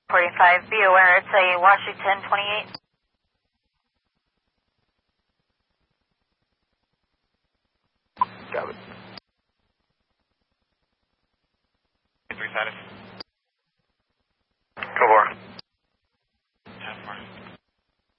45, be aware it's a Washington 28. Got it. 3 status.